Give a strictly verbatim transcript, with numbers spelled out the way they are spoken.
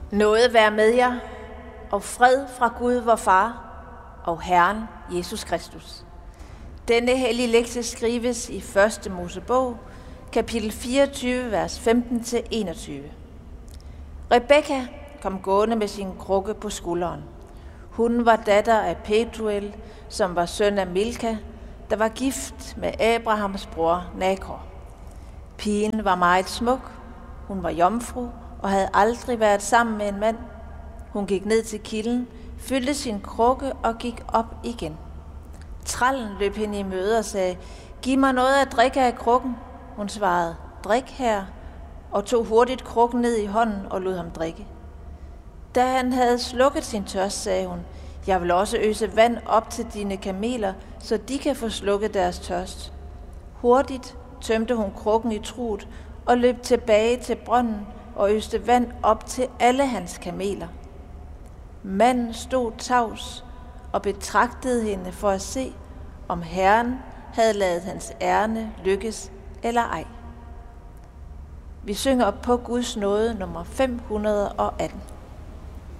Nåde være med jer, og fred fra Gud vor Far og Herren Jesus Kristus. Denne hellige lektie skrives i første Mosebog, kapitel fireogtyve, vers femten til enogtyve. Rebekka kom gående med sin krukke på skulderen. Hun var datter af Petuel, som var søn af Milka, der var gift med Abrahams bror Nakor. Pigen var meget smuk, hun var jomfru og havde aldrig været sammen med en mand. Hun gik ned til kilden, fyldte sin krukke og gik op igen. Trællen løb hende i møde og sagde, giv mig noget at drikke af krukken. Hun svarede, drik her, og tog hurtigt krukken ned i hånden og lod ham drikke. Da han havde slukket sin tørst, sagde hun, jeg vil også øse vand op til dine kameler, så de kan få slukket deres tørst. Hurtigt tømte hun krukken i truget og løb tilbage til brønden og øste vand op til alle hans kameler. Manden stod tavs og betragtede hende for at se, om Herren havde ladet hans ærinde lykkes eller ej. Vi synger på Guds nåde nummer fem hundrede og atten.